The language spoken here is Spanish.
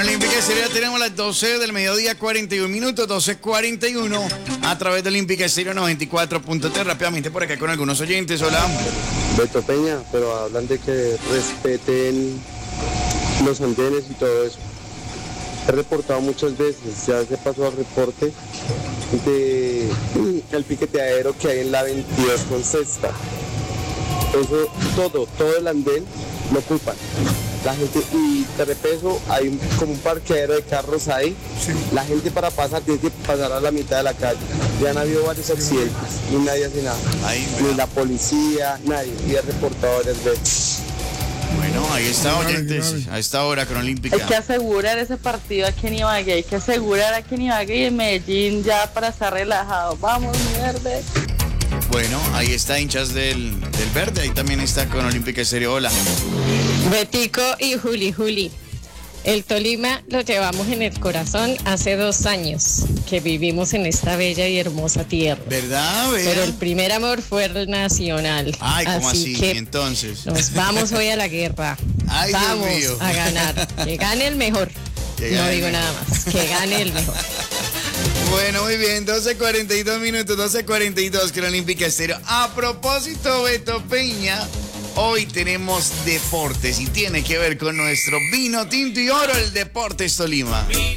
Olímpica Estéreo ya tenemos las 12 del mediodía, 41 minutos, 12:41 a través de Olímpica Estéreo 94.3. Rápidamente por acá con algunos oyentes. Hola. Beto Peña, pero hablan de que respeten los andenes y todo eso. He reportado muchas veces, ya se pasó al reporte de el piqueteadero que hay en la 22 con Sexta. Eso, todo el andén lo ocupan. La gente, y de repeso, hay como un parqueadero de carros ahí. Sí. La gente para pasar tiene que pasar a la mitad de la calle. Ya han habido varios accidentes y nadie hace nada. Ni la policía, nadie. Y he reportado varias veces. Bueno, ahí está, oyentes, a esta hora con Olímpica. Hay que asegurar ese partido aquí en Ibagué, hay que asegurar aquí en Ibagué y en Medellín ya para estar relajado. Vamos, mi verde. Bueno, ahí está, hinchas del verde, ahí también está con Olímpica Estéreo. Hola. Betico y Juli. El Tolima lo llevamos en el corazón hace 2 años que vivimos en esta bella y hermosa tierra. ¿Verdad? Pero el primer amor fue el Nacional. Ay, ¿cómo así? Que entonces nos vamos hoy a la guerra. Ay, vamos Dios mío. a ganar. Que gane el mejor. No digo nada más. Que gane el mejor. Bueno, muy bien, 12:42 minutos, 12:42 con Olímpica Estéreo. A propósito, Beto Peña, hoy tenemos deportes y tiene que ver con nuestro vino tinto y oro, el Deportes Tolima.